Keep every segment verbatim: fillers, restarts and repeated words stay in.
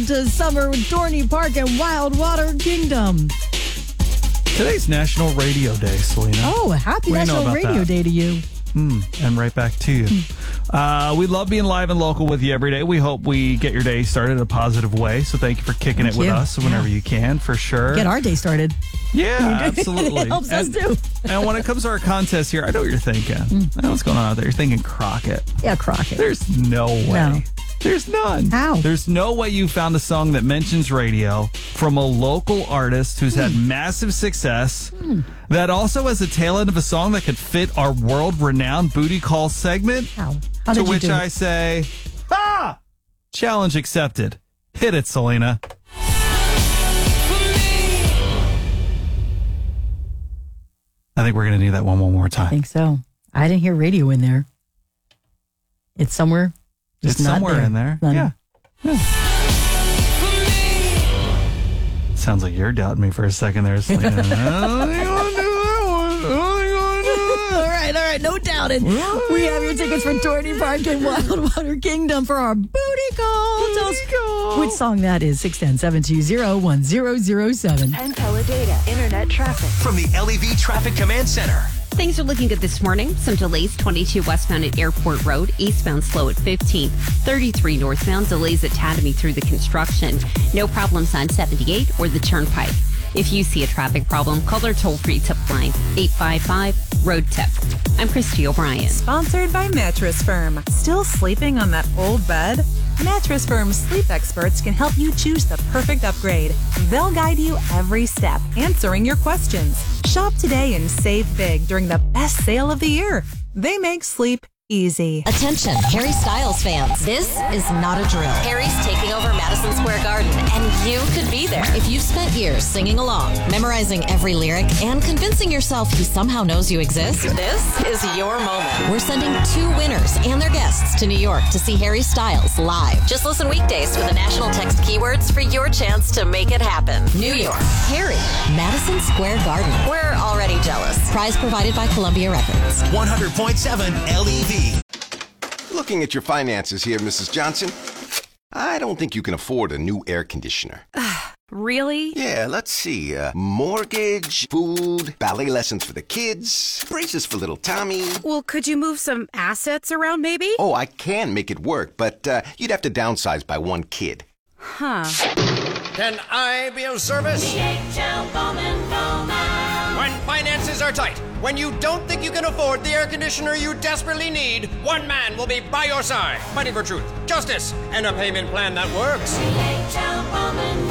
to summer with Dorney Park and Wildwater Kingdom. Today's National Radio Day, Selena. Oh, happy What do you know National about Radio that? Day to you. Mm, and right back to you. Uh, we love being live and local with you every day. We hope we get your day started in a positive way. So thank you for kicking Thank it with you. us whenever Yeah. you can, for sure. Get our day started. Yeah, absolutely. It helps and, us too. and when it comes to our contest here, I know what you're thinking. I know what's going on out there. You're thinking Crockett. Yeah, Crockett. There's no way. No. There's none. How? There's no way you found a song that mentions radio from a local artist who's had massive success that also has a tail end of a song that could fit our world-renowned Booty Call segment. How? How To did you which do I it? say, ah! Challenge accepted. Hit it, Selena. I think we're going to do that one, one more I time. think so. I didn't hear radio in there. It's somewhere. Just It's not somewhere there. in there. None. Yeah. Yeah. Sounds like you're doubting me for a second there, Selena. I don't think I'll do that one. I don't think I'll do that. All right, all right, no doubting. We have your tickets for Dorney Park and Wildwater Kingdom for our Booty Call. Tell us which song that is. six one zero, seven two zero, one zero zero seven. Pentella Data Internet Traffic. From the L E V Traffic Command Center. Things are looking good this morning. Some delays, twenty-two westbound at Airport Road, eastbound slow at fifteen, thirty-three northbound, delays at Tatamy through the construction. No problems on seventy-eight or the Turnpike. If you see a traffic problem, call our toll-free tip line, eight five five, road tip. I'm Christy O'Brien. Sponsored by Mattress Firm. Still sleeping on that old bed? Mattress Firm's sleep experts can help you choose the perfect upgrade. They'll guide you every step, answering your questions. Shop today and save big during the best sale of the year. They make sleep easy. Attention, Harry Styles fans. This is not a drill. Harry's taking over Madison Square Garden, and you could be there. If you've spent years singing along, memorizing every lyric, and convincing yourself he somehow knows you exist, this is your moment. We're sending two winners and their guests to New York to see Harry Styles live. Just listen weekdays for the national text keywords for your chance to make it happen. New York, Harry, Madison Square Garden. We're already jealous. Prize provided by Columbia Records. one hundred point seven L E V. Looking at your finances here, Missus Johnson, I don't think you can afford a new air conditioner. Really? Yeah, let's see. Uh, mortgage, food, ballet lessons for the kids, braces for little Tommy. Well, could you move some assets around maybe? Oh, I can make it work, but uh, you'd have to downsize by one kid. Huh. Can I be of service? D H L Bowman Bowman. When finances are tight, when you don't think you can afford the air conditioner you desperately need, one man will be by your side, fighting for truth, justice, and a payment plan that works. D H L Bowman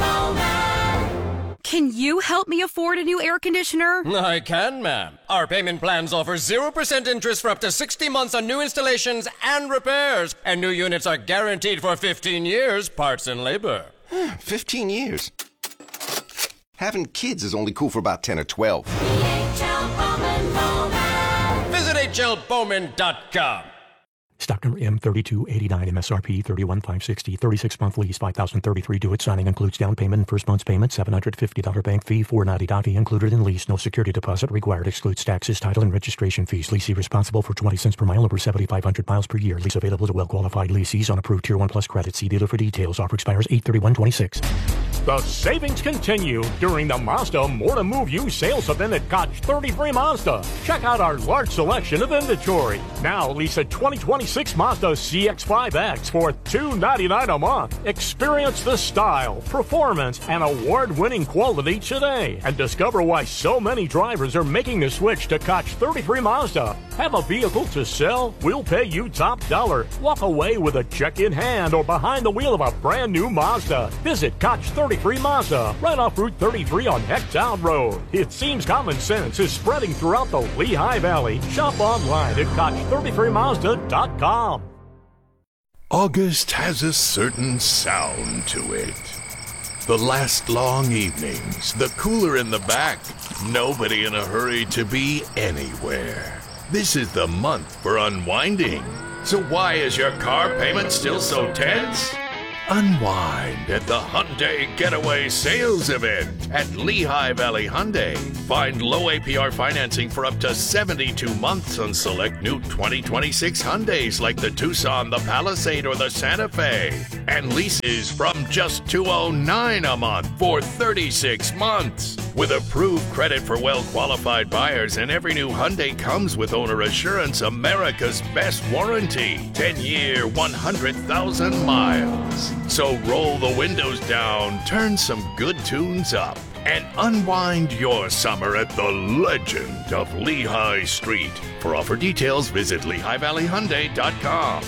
Bowman. Can you help me afford a new air conditioner? I can, ma'am. Our payment plans offer zero percent interest for up to sixty months on new installations and repairs, and new units are guaranteed for fifteen years, parts and labor. Fifteen years. Having kids is only cool for about ten or twelve. D H L Bowman Bowman. Visit H L Bowman dot com. Stock number M thirty-two eighty-nine, M S R P thirty-one thousand five hundred sixty, thirty-six month lease, five thousand thirty-three due at signing, includes down payment and first month's payment, seven hundred fifty dollars bank fee, four ninety fee included in lease, no security deposit required, excludes taxes, title, and registration fees. Leasee responsible for twenty cents per mile over seventy-five hundred miles per year. Lease available to well-qualified leasees on approved Tier one Plus credit. See dealer for details. Offer expires eight thirty-one twenty-six. The savings continue during the Mazda More to Move You sales event at Koch thirty-three Mazda. Check out our large selection of inventory. Now lease a twenty twenty-six Mazda C X five X for two hundred ninety-nine dollars a month. Experience the style, performance, and award-winning quality today. And discover why so many drivers are making the switch to Koch thirty-three Mazda. Have a vehicle to sell? We'll pay you top dollar. Walk away with a check in hand or behind the wheel of a brand new Mazda. Visit Koch thirty-three Mazda, right off Route thirty-three on Hecktown Road. It seems common sense is spreading throughout the Lehigh Valley. Shop online at Koch thirty-three Mazda dot com. August has a certain sound to it. The last long evenings, the cooler in the back, nobody in a hurry to be anywhere. This is the month for unwinding. So why is your car payment still so tense? Unwind at the Hyundai Getaway Sales Event at Lehigh Valley Hyundai. Find low A P R financing for up to seventy-two months on select new twenty twenty-six Hyundais like the Tucson, the Palisade, or the Santa Fe. And leases from just two hundred nine dollars a month for thirty-six months. With approved credit for well-qualified buyers, and every new Hyundai comes with Owner Assurance, America's best warranty. ten-year, one hundred thousand miles. So roll the windows down, turn some good tunes up, and unwind your summer at the legend of Lehigh Street. For offer details, visit Lehigh Valley Hyundai dot com.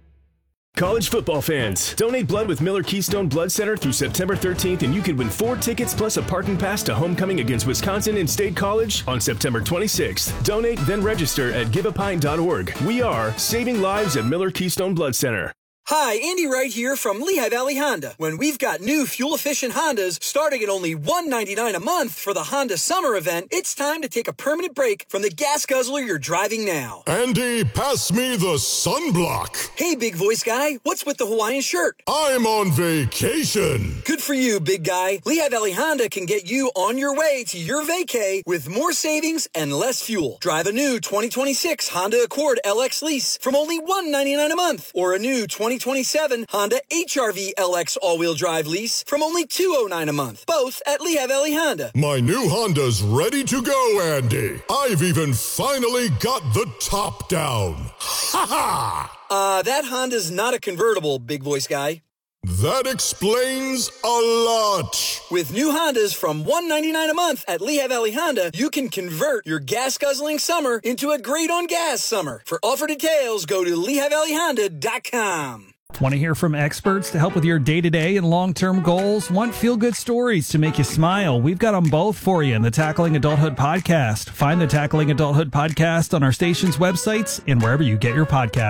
College football fans, donate blood with Miller Keystone Blood Center through September thirteenth, and you can win four tickets plus a parking pass to homecoming against Wisconsin in State College on September twenty-sixth. Donate, then register at give a pint dot org. We are saving lives at Miller Keystone Blood Center. Hi, Andy Wright here from Lehigh Valley Honda. When we've got new fuel-efficient Hondas starting at only one hundred ninety-nine dollars a month for the Honda Summer Event, it's time to take a permanent break from the gas guzzler you're driving now. Andy, pass me the sunblock. Hey, big voice guy, what's with the Hawaiian shirt? I'm on vacation. Good for you, big guy. Lehigh Valley Honda can get you on your way to your vacay with more savings and less fuel. Drive a new twenty twenty-six Honda Accord L X lease from only one hundred ninety-nine dollars a month, or a new twenty twenty-seven Honda H R V L X all-wheel drive lease from only two hundred nine dollars a month, both at Lehigh Valley Honda. My new Honda's ready to go, Andy. I've even finally got the top down. Ha ha! Uh, that Honda's not a convertible, big voice guy. That explains a lot. With new Hondas from one hundred ninety-nine dollars a month at Lehigh Valley Honda, you can convert your gas-guzzling summer into a great-on-gas summer. For offer details, go to Lehigh Valley Honda dot com. Want to hear from experts to help with your day-to-day and long-term goals? Want feel-good stories to make you smile? We've got them both for you in the Tackling Adulthood podcast. Find the Tackling Adulthood podcast on our station's websites and wherever you get your podcasts.